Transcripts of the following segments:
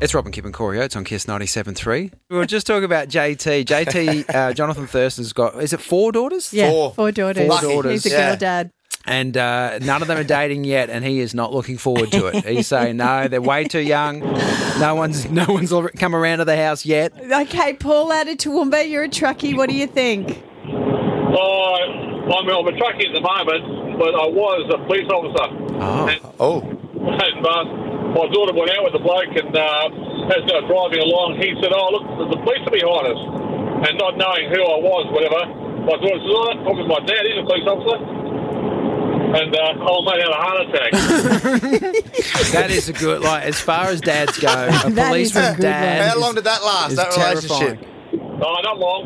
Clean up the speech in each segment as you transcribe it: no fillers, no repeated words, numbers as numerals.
It's Rob and Kip and Corey Oates on Kiss 97.3. We were just talking about JT. Jonathan Thurston's got, is it 4 daughters? Yeah, 4 daughters. Four daughters. He's a girl dad. And none of them are dating yet, and he is not looking forward to it. He's saying, no, they're way too young. No one's come around to the house yet. Okay, Paul out of Toowoomba, you're a truckie. What do you think? I'm a truckie at the moment, but I was a police officer. And my daughter went out with the bloke, and as they were driving along, he said, look, the police are behind us. And not knowing who I was, whatever, my daughter said, I'm talking to my dad, he's a police officer. And old mate had a heart attack. That is a good, as far as dads go, a policeman's dad. How long did that last, that relationship? Not long.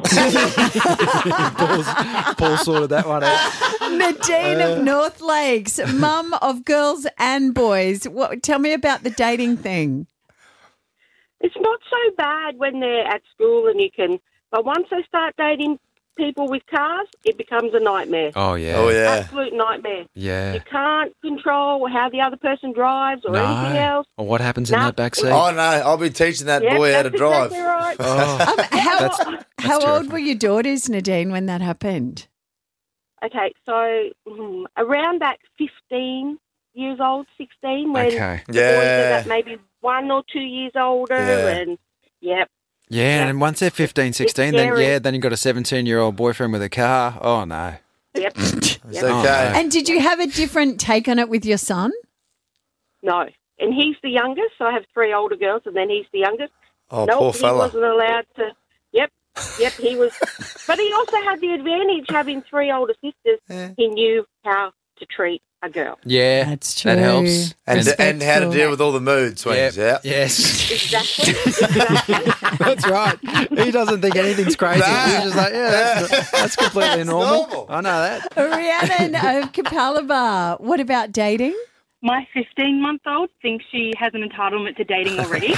Paul sorted that one out. Nadine of North Lakes, mum of girls and boys. Tell me about the dating thing. It's not so bad when they're at school but once they start dating people with cars, it becomes a nightmare. Oh, yeah. Absolute nightmare. Yeah. You can't control how the other person drives or anything else. Or what happens in that backseat. Oh, no, I'll be teaching that boy how to drive. Exactly right. How old were your daughters, Nadine, when that happened? Okay, so around that 15 years old, 16, when the boys are that maybe 1 or 2 years older, and Yeah, and once they're 15, 16, then you've got a 17-year-old boyfriend with a car. Oh, no. Yep. It's Yep. okay. And did you have a different take on it with your son? No. And he's the youngest, so I have 3 older girls, and then he's the youngest. Oh, poor fella. He wasn't allowed to. Yep, he was. But he also had the advantage, having 3 older sisters, he knew how to treat a girl. Yeah, that's true. That helps. And how to deal with all the mood swings, Yes. Exactly. That's right. He doesn't think anything's crazy. He's just like, that's completely normal. I know that. Rhiannon of Capalaba, what about dating? My 15-month-old thinks she has an entitlement to dating already.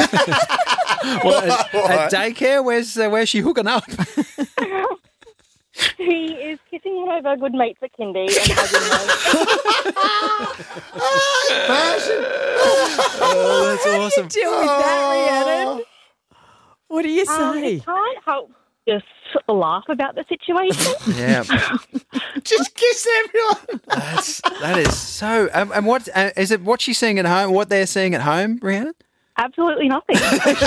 At daycare, where's she hooking up? He is kissing one of our good mates at kindy and hugging That's awesome. How do you deal with that, Rhiannon? What do you say? I can't help just laugh about the situation. Yeah. Just kiss everyone. That is so. And what is it? What she's seeing at home? What they're seeing at home, Rhiannon? Absolutely nothing. It's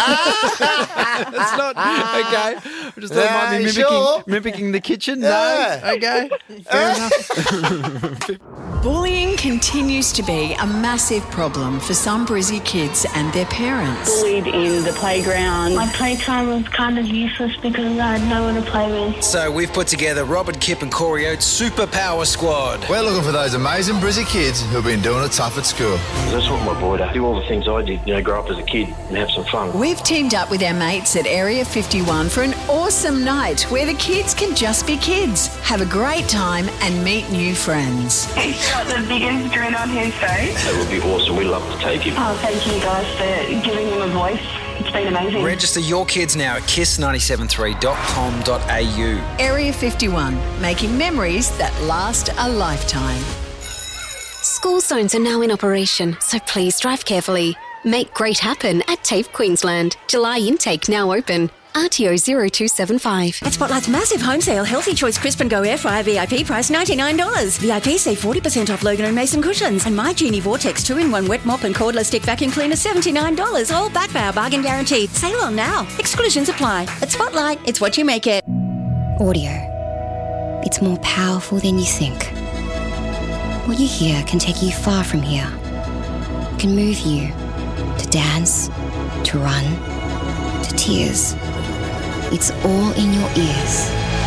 not okay. I just thought it might be mimicking the kitchen. Yeah. No, okay, fair enough. Bullying continues to be a massive problem for some Brizzy kids and their parents. Bullied in the playground. My playtime was kind of useless because I had no one to play with. So we've put together Robert, Kip and Corey Oates Superpower Squad. We're looking for those amazing Brizzy kids who've been doing it tough at school. That's what my boy does. Do all the things I did, grow up as a kid and have some fun. We've teamed up with our mates at Area 51 for an awesome night where the kids can just be kids, have a great time and meet new friends. He's got the biggest grin on his face. That would be awesome. We'd love to take him. Oh, thank you guys for giving him a voice. It's been amazing. Register your kids now at kiss973.com.au. Area 51, making memories that last a lifetime. School zones are now in operation, so please drive carefully. Make great happen at TAFE Queensland. July intake now open. RTO 0275. At Spotlight's massive home sale, Healthy Choice Crisp and Go Air Fryer VIP price $99. VIP save 40% off Logan and Mason cushions. And My Genie Vortex 2-in-1 wet mop and cordless stick vacuum cleaner $79. All backed by our bargain guarantee. Sale on now. Exclusions apply. At Spotlight, it's what you make it. Audio. It's more powerful than you think. What you hear can take you far from here. It can move you to dance, to run, to tears. It's all in your ears.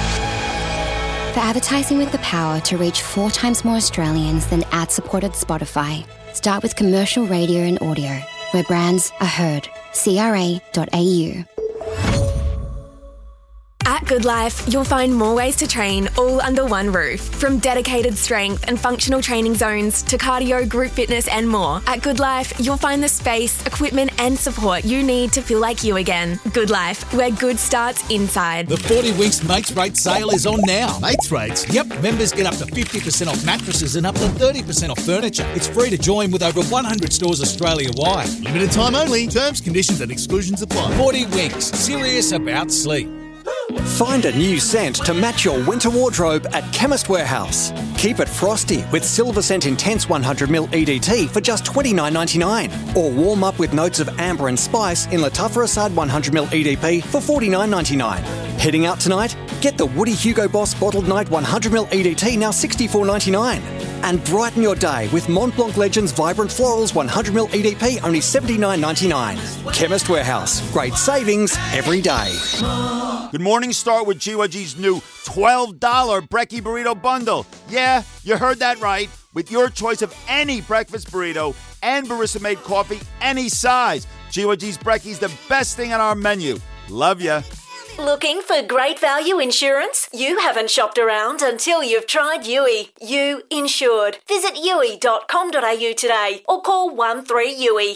For advertising with the power to reach 4 times more Australians than ad-supported Spotify, start with commercial radio and audio, where brands are heard. CRA.au. At Good Life, you'll find more ways to train all under one roof. From dedicated strength and functional training zones to cardio, group fitness and more. At Good Life, you'll find the space, equipment and support you need to feel like you again. Good Life, where good starts inside. The 40 Winks Mates Rate sale is on now. Mates Rates? Yep, members get up to 50% off mattresses and up to 30% off furniture. It's free to join with over 100 stores Australia-wide. Limited time only. Terms, conditions and exclusions apply. 40 Winks. Serious about sleep. Find a new scent to match your winter wardrobe at Chemist Warehouse. Keep it frosty with Silver Scent Intense 100ml EDT for just $29.99. Or warm up with notes of amber and spice in Lattafa Assad 100ml EDP for $49.99. Heading out tonight? Get the Woody Hugo Boss Bottled Night 100ml EDT now $64.99. And brighten your day with Mont Blanc Legends Vibrant Florals 100ml EDP only $79.99. Chemist Warehouse. Great savings every day. Good morning, start with GYG's new $12 Brekkie Burrito Bundle. Yeah, you heard that right. With your choice of any breakfast burrito and barista-made coffee, any size. GYG's Brekkie's the best thing on our menu. Love ya. Looking for great value insurance? You haven't shopped around until you've tried Yui. You insured. Visit yui.com.au today or call 13-YUI.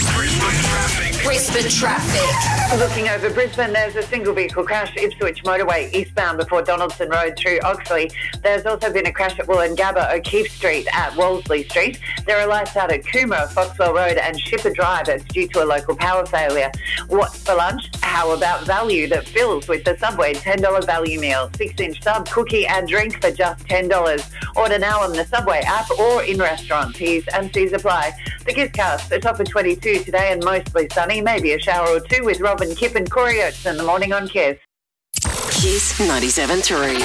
Brisbane traffic. Looking over Brisbane, there's a single vehicle crash, Ipswich Motorway eastbound before Donaldson Road through Oxley. There's also been a crash at Wollongabba, O'Keefe Street at Wolseley Street. There are lights out at Coomera, Foxwell Road and Shipper Drive. It's due to a local power failure. What's for lunch? How about value that fills with the Subway $10 value meal? 6-inch sub, cookie and drink for just $10. Order now on the Subway app or in restaurant. T's and C's apply. The Gizcast, it's off for 22 today and mostly sunny. Maybe a shower or two with Robin Kipp and Corey Oates in the morning on Kiss. Kiss 97.3.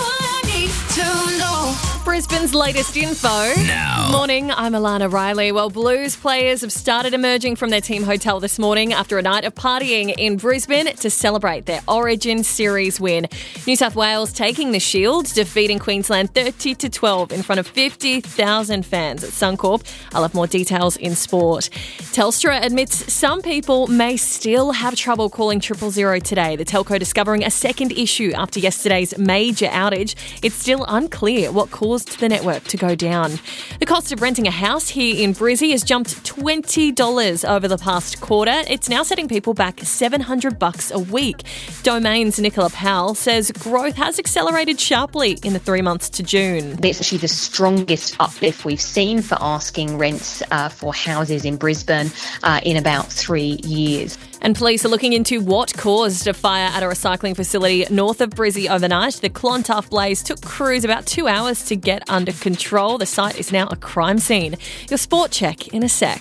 Brisbane's latest info. Now. Morning, I'm Alana Riley. Well, Blues players have started emerging from their team hotel this morning after a night of partying in Brisbane to celebrate their Origin Series win. New South Wales taking the Shield, defeating Queensland 30-12 in front of 50,000 fans at Suncorp. I'll have more details in sport. Telstra admits some people may still have trouble calling 000 today. The telco discovering a second issue after yesterday's major outage. It's still unclear what caused the network to go down. The cost of renting a house here in Brizzy has jumped $20 over the past quarter. It's now setting people back $700 a week. Domain's Nicola Powell says growth has accelerated sharply in the 3 months to June. It's actually the strongest uplift we've seen for asking rents for houses in Brisbane in about 3 years. And police are looking into what caused a fire at a recycling facility north of Brizzy overnight. The Clontarf blaze took crews about 2 hours to get under control. The site is now a crime scene. Your sport check in a sec.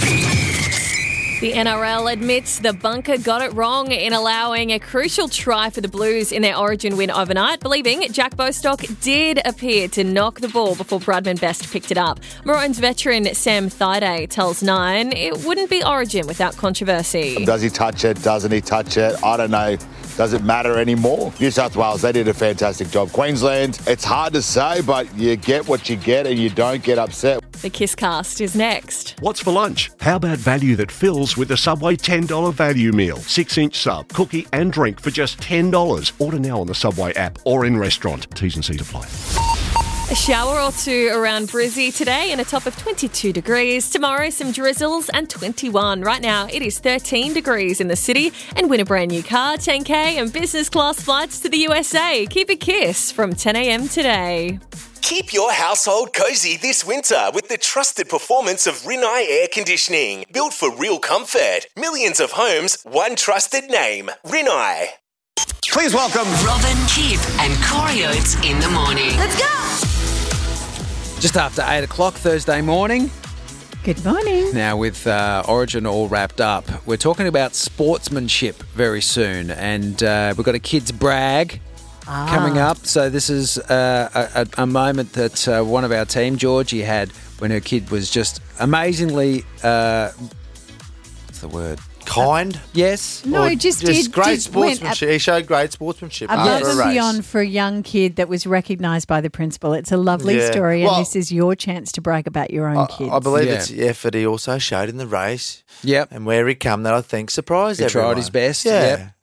The NRL admits the bunker got it wrong in allowing a crucial try for the Blues in their Origin win overnight, believing Jack Bostock did appear to knock the ball before Bradman Best picked it up. Maroons veteran Sam Thaiday tells Nine it wouldn't be Origin without controversy. Does he touch it? Doesn't he touch it? I don't know. Does it matter anymore? New South Wales, they did a fantastic job. Queensland, it's hard to say, but you get what you get and you don't get upset. The Kisscast is next. What's for lunch? How about value that fills with the Subway $10 value meal? 6-inch sub, cookie and drink for just $10. Order now on the Subway app or in restaurant. T's and C's apply. A shower or two around Brizzy today and a top of 22 degrees. Tomorrow, some drizzles and 21. Right now, it is 13 degrees in the city. And win a brand new car, 10K and business class flights to the USA. Keep a kiss from 10 a.m. today. Keep your household cozy this winter with the trusted performance of Rinnai Air Conditioning. Built for real comfort. Millions of homes, one trusted name. Rinnai. Please welcome Robin Kipp and Corey Oates in the morning. Let's go! Just after 8 o'clock Thursday morning. Good morning. Now, with Origin all wrapped up, we're talking about sportsmanship very soon. And we've got a kids' brag coming up. So this is a moment that one of our team, Georgie, had when her kid was just amazingly, what's the word? Kind? Yes. No, just great sportsmanship. He showed great sportsmanship. Above and beyond for a young kid that was recognised by the principal. It's a lovely story, and this is your chance to brag about your own kids. I believe it's the effort he also showed in the race. Yep. And where he come that I think surprised everyone. He tried his best. Yeah. Yep.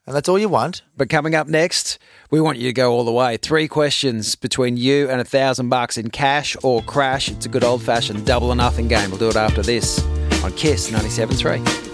And that's all you want. But coming up next, we want you to go all the way. 3 questions between you and $1,000 in cash or crash. It's a good old-fashioned double or nothing game. We'll do it after this on KISS 97.3.